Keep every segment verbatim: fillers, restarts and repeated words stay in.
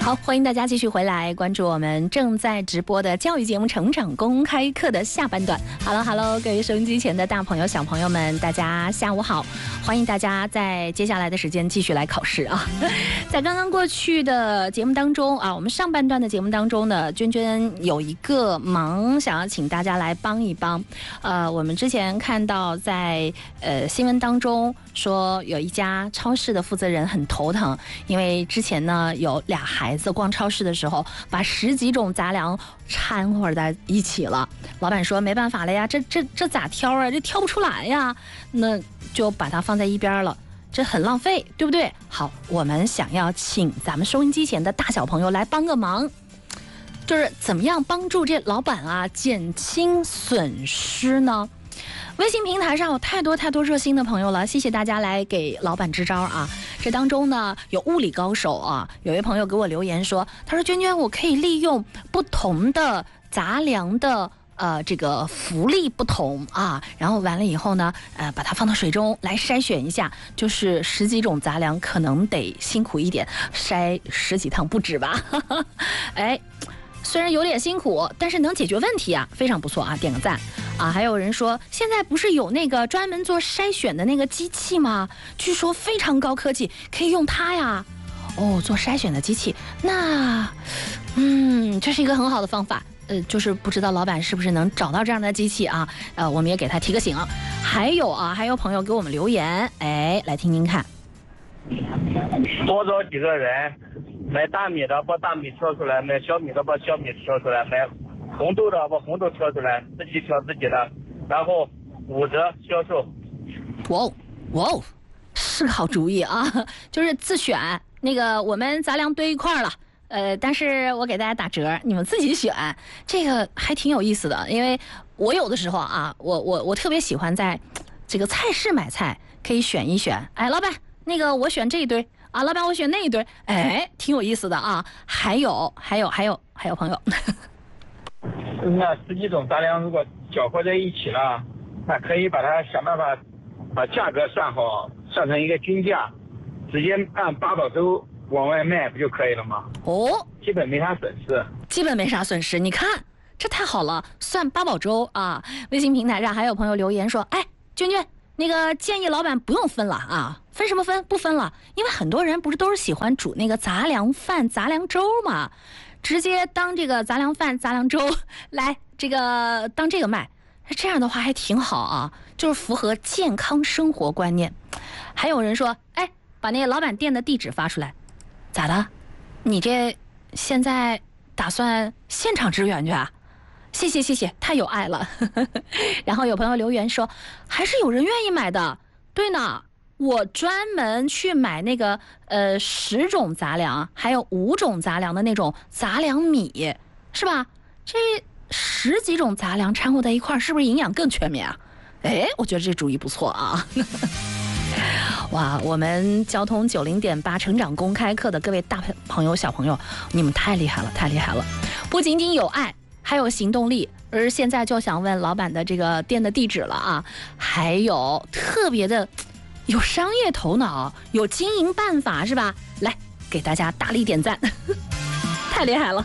好，欢迎大家继续回来关注我们正在直播的教育节目《成长公开课》的下半段。Hello Hello， 各位收音机前的大朋友小朋友们，大家下午好！欢迎大家在接下来的时间继续来考试啊。在刚刚过去的节目当中啊，我们上半段的节目当中呢，娟娟有一个忙想要请大家来帮一帮。呃，我们之前看到在呃新闻当中说有一家超市的负责人很头疼，因为之前呢有俩孩子逛超市的时候把十几种杂粮掺和在一起了，老板说没办法了呀，这这这咋挑啊，这挑不出来呀，那就把它放在一边了，这很浪费，对不对？好，我们想要请咱们收音机前的大小朋友来帮个忙，就是怎么样帮助这老板啊减轻损失呢？微信平台上有太多太多热心的朋友了，谢谢大家来给老板支招啊！这当中呢有物理高手啊，有位朋友给我留言说，他说娟娟，我可以利用不同的杂粮的呃这个浮力不同啊，然后完了以后呢，呃把它放到水中来筛选一下，就是十几种杂粮可能得辛苦一点，筛十几趟不止吧？哎。虽然有点辛苦，但是能解决问题啊，非常不错啊，点个赞啊！还有人说，现在不是有那个专门做筛选的那个机器吗？据说非常高科技，可以用它呀。哦，做筛选的机器，那，嗯，这是一个很好的方法。呃，就是不知道老板是不是能找到这样的机器啊？呃，我们也给他提个醒。还有啊，还有朋友给我们留言，哎，来听听看。 多找几个人。买大米的把大米挑出来，买小米的把小米挑出来，买红豆的把红豆挑出来，自己挑自己的，然后五折销售。 哇哦哇哦，是个好主意啊！就是自选那个我们杂粮堆一块了，呃，但是我给大家打折，你们自己选，这个还挺有意思的。因为我有的时候啊，我我我特别喜欢在这个菜市买菜，可以选一选。哎，老板，那个我选这一堆。啊，老板，我选那一堆，哎，挺有意思的啊。还有，还有，还有，还有朋友， 那十几种杂粮如果搅和在一起了，那可以把它想办法把价格算好，算成一个均价，直接按八宝粥往外卖不就可以了吗？ 哦， 基本没啥损失， 基本没啥损失。你看，这太好了，算八宝粥啊！微信平台上还有朋友留言说，哎，娟娟。那个建议老板不用分了啊，分什么分？不分了，因为很多人不是都是喜欢煮那个杂粮饭、杂粮粥嘛，直接当这个杂粮饭、杂粮粥来这个当这个卖，这样的话还挺好啊，就是符合健康生活观念。还有人说，哎，把那个老板店的地址发出来，咋的？你这现在打算现场支援去啊？谢谢谢谢，太有爱了。然后有朋友留言说，还是有人愿意买的。对呢，我专门去买那个呃十种杂粮，还有五种杂粮的那种杂粮米，是吧？这十几种杂粮掺和在一块儿，是不是营养更全面啊？哎，我觉得这主意不错啊。哇，我们交通九零点八成长公开课的各位大朋友小朋友，你们太厉害了，太厉害了！不仅仅有爱。还有行动力，而现在就想问老板的这个店的地址了啊！还有特别的有商业头脑，有经营办法是吧？来给大家大力点赞，太厉害了！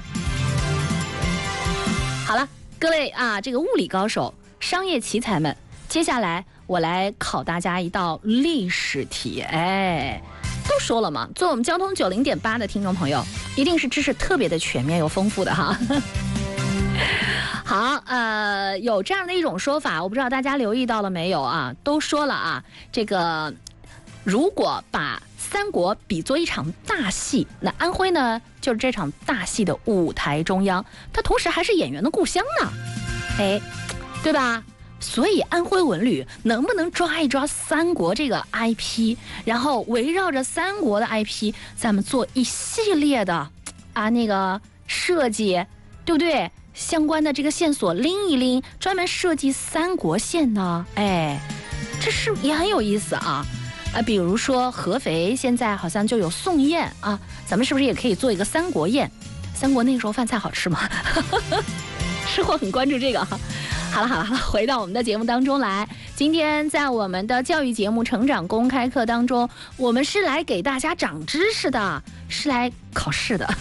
好了，各位啊，这个物理高手、商业奇才们，接下来我来考大家一道历史题。哎，都说了嘛，做我们交通九零点八的听众朋友，一定是知识特别的全面又丰富的哈。好，呃，有这样的一种说法，我不知道大家留意到了没有啊？都说了啊，这个如果把三国比作一场大戏，那安徽呢就是这场大戏的舞台中央，它同时还是演员的故乡呢，哎，对吧？所以安徽文旅能不能抓一抓三国这个 I P， 然后围绕着三国的 I P， 咱们做一系列的啊那个设计，对不对？相关的这个线索拎一拎，专门设计三国线呢，哎，这是也很有意思啊。啊，比如说合肥现在好像就有宋宴啊，咱们是不是也可以做一个三国宴？三国那个时候饭菜好吃吗？是我很关注这个哈。好了好了好了，回到我们的节目当中来。 今天在我们的教育节目成长公开课当中，我们是来给大家长知识的，是来考试的。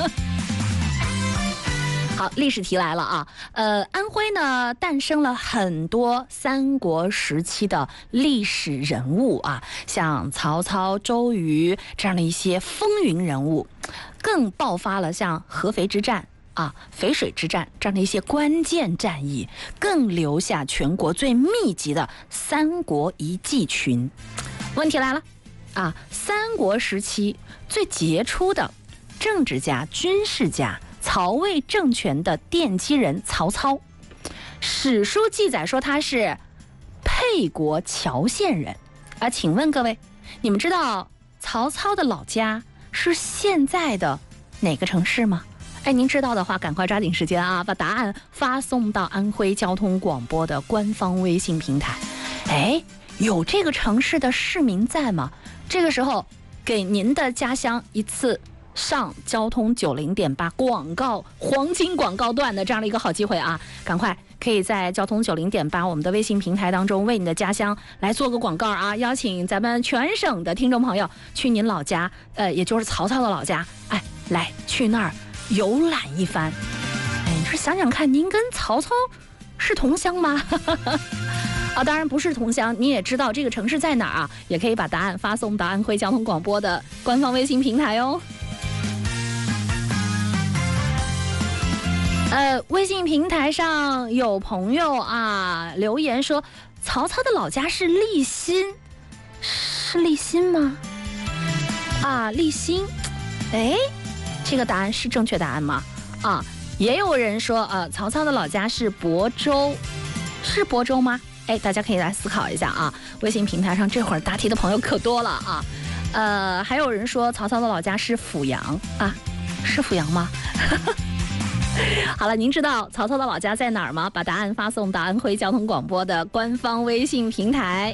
好，历史题来了啊！呃，安徽呢诞生了很多三国时期的历史人物啊，像曹操、周瑜这样的一些风云人物，更爆发了像合肥之战啊、淝水之战这样的一些关键战役，更留下全国最密集的三国遗迹群。问题来了啊！三国时期最杰出的政治家、军事家。曹魏政权的奠基人曹操，史书记载说他是沛国谯县人啊。请问各位，你们知道曹操的老家是现在的哪个城市吗？哎，您知道的话，赶快抓紧时间啊，把答案发送到安徽交通广播的官方微信平台。哎，有这个城市的市民在吗？这个时候，给您的家乡一次上交通九零点八广告黄金广告段的这样的一个好机会啊！赶快可以在交通九零点八我们的微信平台当中为你的家乡来做个广告啊！邀请咱们全省的听众朋友去您老家，呃，也就是曹操的老家，哎，来去那儿游览一番。哎，你说想想看，您跟曹操是同乡吗？啊，当然不是同乡，你也知道这个城市在哪儿啊？也可以把答案发送到安徽交通广播的官方微信平台哦。呃，微信平台上有朋友啊留言说，曹操的老家是利辛，是利辛吗？啊，利辛，哎，这个答案是正确答案吗？啊，也有人说，呃，曹操的老家是亳州，是亳州吗？哎，大家可以来思考一下啊。微信平台上这会儿答题的朋友可多了啊。呃，还有人说曹操的老家是阜阳啊，是阜阳吗？好了，您知道曹操的老家在哪儿吗？把答案发送到安徽交通广播的官方微信平台。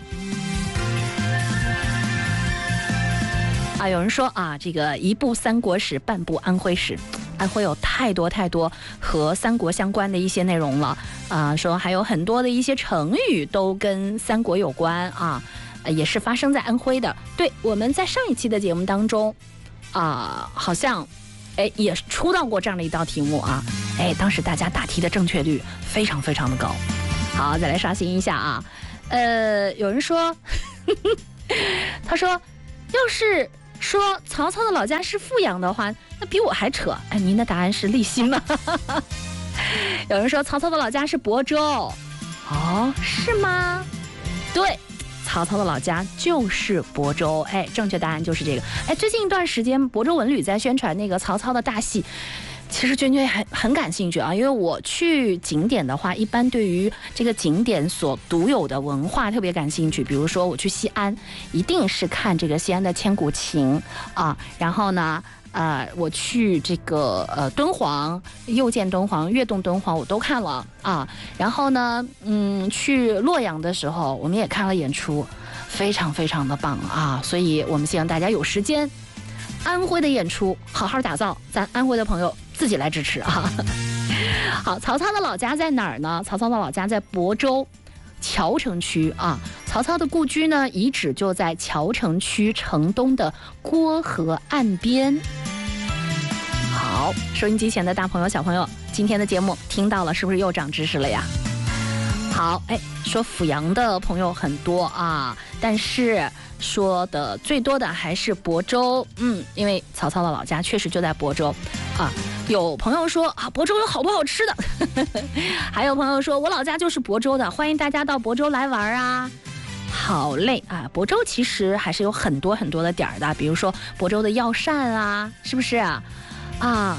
啊，有人说啊，这个一部三国史，半部安徽史。安徽有太多太多和三国相关的一些内容了啊，说还有很多的一些成语都跟三国有关啊，也是发生在安徽的。对，我们在上一期的节目当中啊，好像哎也出到过这样的一道题目啊，哎，当时大家答题的正确率非常非常的高。好，再来刷新一下啊，呃，有人说，他说，要是说曹操的老家是阜阳的话，那比我还扯。哎，您的答案是利辛吗？有人说曹操的老家是亳州，哦，是吗？对，曹操的老家就是亳州。哎，正确答案就是这个。哎，最近一段时间，亳州文旅在宣传那个曹操的大戏。其实娟娟很很感兴趣啊，因为我去景点的话，一般对于这个景点所独有的文化特别感兴趣。比如说我去西安，一定是看这个西安的千古情啊，然后呢，呃，我去这个呃敦煌，又见敦煌、悦动敦煌我都看了啊，然后呢，嗯，去洛阳的时候我们也看了演出，非常非常的棒啊，所以我们希望大家有时间，安徽的演出好好打造，咱安徽的朋友自己来支持啊！好，曹操的老家在哪儿呢？曹操的老家在亳州谯城区啊。曹操的故居呢，遗址就在谯城区城东的郭河岸边。好，收音机前的大朋友小朋友，今天的节目听到了，是不是又长知识了呀？好，哎，说阜阳的朋友很多啊，但是说的最多的还是亳州，嗯，因为曹操的老家确实就在亳州啊。有朋友说啊，亳州有好多好吃的，还有朋友说我老家就是亳州的，欢迎大家到亳州来玩啊。好嘞啊，亳州其实还是有很多很多的点儿的，比如说亳州的药膳啊，是不是啊？啊。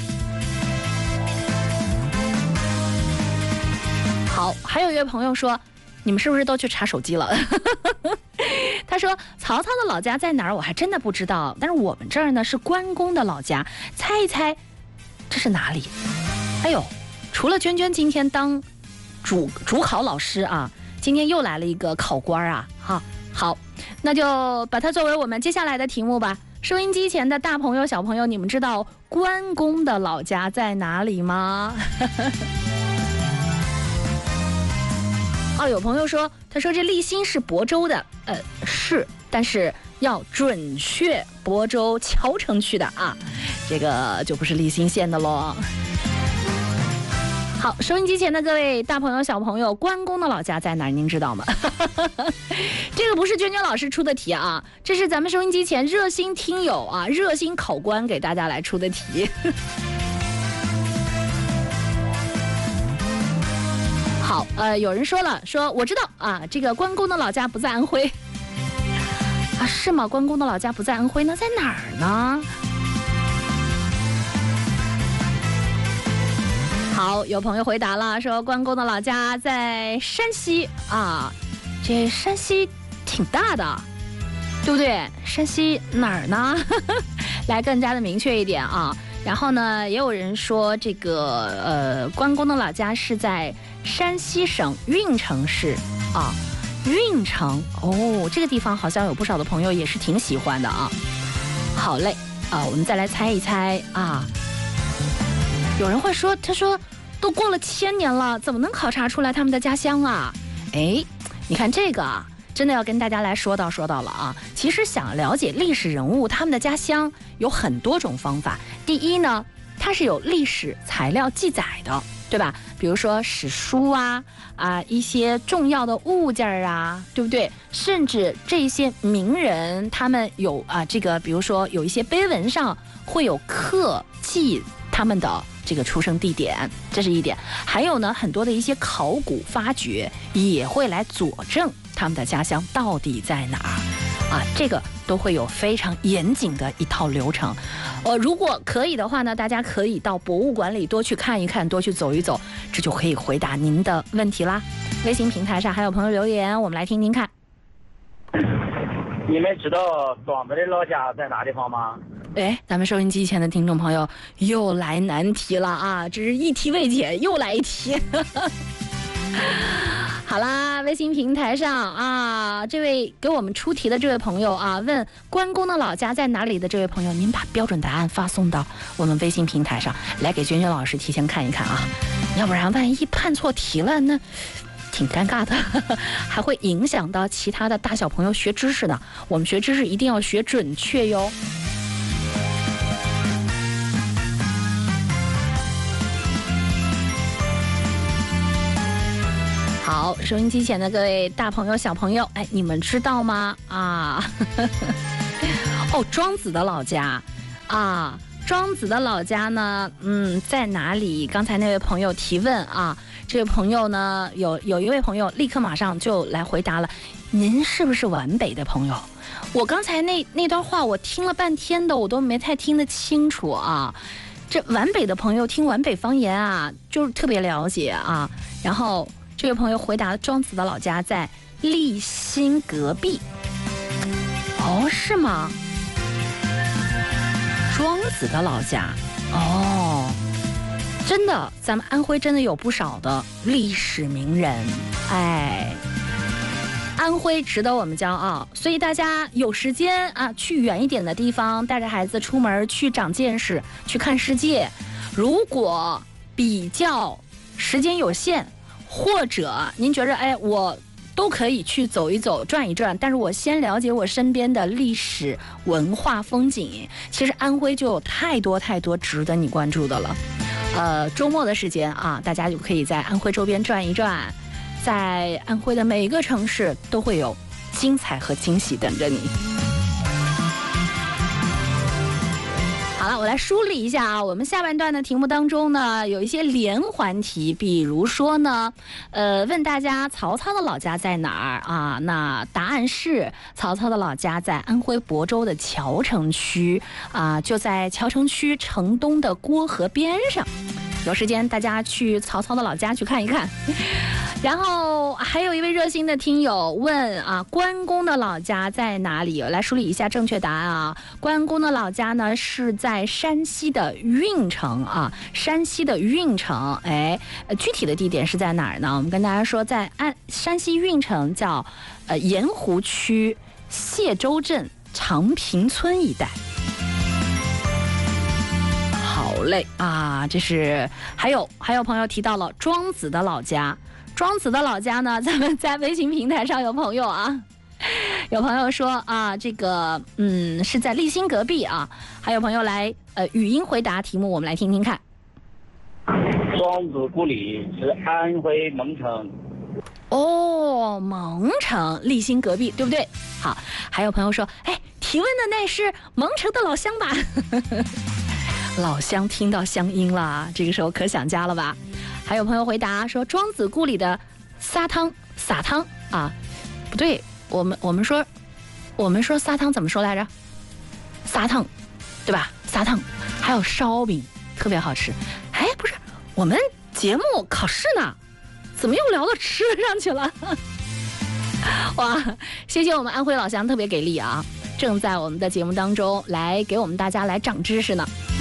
好，还有一位朋友说，你们是不是都去查手机了？他说曹操的老家在哪儿？我还真的不知道，但是我们这儿呢是关公的老家，猜一猜这是哪里？哎呦，除了娟娟今天当主主考老师啊，今天又来了一个考官啊，哈，好，那就把它作为我们接下来的题目吧。收音机前的大朋友小朋友，你们知道关公的老家在哪里吗？ 哦，有朋友说，他说这立新是亳州的，呃，是，但是要准确亳州谯城区的啊，这个就不是立新县的喽。好，收音机前的各位大朋友小朋友，关公的老家在哪儿？您知道吗？这个不是娟娟老师出的题啊，这是咱们收音机前热心听友啊、热心考官给大家来出的题。好，呃，有人说了，说我知道啊，这个关公的老家不在安徽啊，是吗？关公的老家不在安徽，那在哪儿呢？好，有朋友回答了，说关公的老家在山西啊，这山西挺大的，对不对？山西哪儿呢？来更加的明确一点啊。然后呢，也有人说这个呃，关公的老家是在山西省运城市啊，运城哦，这个地方好像有不少的朋友也是挺喜欢的啊。好嘞啊，我们再来猜一猜啊。有人会说，他说都过了千年了，怎么能考察出来他们的家乡啊？哎，你看这个啊，真的要跟大家来说道说道了啊。其实想了解历史人物他们的家乡有很多种方法。第一呢，它是有历史材料记载的，对吧？比如说史书啊啊，一些重要的物件啊，对不对？甚至这些名人他们有啊，这个比如说有一些碑文上会有刻记他们的这个出生地点，这是一点。还有呢，很多的一些考古发掘也会来佐证他们的家乡到底在哪儿啊，这个都会有非常严谨的一套流程。呃，如果可以的话呢，大家可以到博物馆里多去看一看，多去走一走，这就可以回答您的问题啦。微信平台上还有朋友留言，我们来听听看。 你们知道庄子的老家在哪地方吗？ 哎，咱们收音机前的听众朋友又来难题了啊！这是一题未解，又来一题。好啦，微信平台上啊，这位给我们出题的这位朋友啊，问关公的老家在哪里的这位朋友，您把标准答案发送到我们微信平台上来，给娟娟老师提前看一看啊，要不然万一判错题了，那挺尴尬的，还会影响到其他的大小朋友学知识呢。我们学知识一定要学准确哟。好，收音机前的各位大朋友小朋友，哎，你们知道吗？啊，哦，庄子的老家啊，庄子的老家呢，嗯，在哪里？刚才那位朋友提问啊，这位朋友呢，有有一位朋友立刻马上就来回答了，您是不是皖北的朋友？我刚才那那段话我听了半天的，我都没太听得清楚啊。这皖北的朋友听皖北方言啊，就是特别了解啊。然后这位朋友回答，庄子的老家在立新隔壁。哦，是吗？庄子的老家，哦，真的，咱们安徽真的有不少的历史名人，哎，安徽值得我们骄傲。所以大家有时间啊，去远一点的地方，带着孩子出门去长见识，去看世界。如果比较时间有限，或者您觉着哎，我都可以去走一走转一转，但是我先了解我身边的历史文化风景，其实安徽就有太多太多值得你关注的了。呃，周末的时间啊，大家就可以在安徽周边转一转，在安徽的每一个城市都会有精彩和惊喜等着你。好了，我来梳理一下啊，我们下半段的题目当中呢，有一些连环题，比如说呢，呃，问大家曹操的老家在哪儿啊？那答案是曹操的老家在安徽亳州的谯城区啊，就在谯城区城东的郭河边上。有时间大家去曹操的老家去看一看。然后还有一位热心的听友问啊，关公的老家在哪里？来梳理一下正确答案啊。关公的老家呢是在山西的运城啊，山西的运城。哎，具体的地点是在哪儿呢？我们跟大家说，在安山西运城叫呃盐湖区谢州镇长平村一带。好嘞啊，这是还有还有朋友提到了庄子的老家。 庄子的老家呢，咱们在微信平台上有朋友啊，有朋友说啊，这个嗯是在立新隔壁啊，还有朋友来呃语音回答题目，我们来听听看。 庄子故里是安徽蒙城。 哦，蒙城立新隔壁，对不对？好，还有朋友说，哎，提问的那是蒙城的老乡吧？老乡听到乡音了，这个时候可想家了吧？还有朋友回答说，庄子故里的撒汤撒汤啊，不对，我们我们说我们说撒汤怎么说来着？撒汤，对吧？撒汤，还有烧饼，特别好吃。哎，不是，我们节目考试呢，怎么又聊到吃的上去了？哇，谢谢我们安徽老乡特别给力啊，正在我们的节目当中来给我们大家来长知识呢。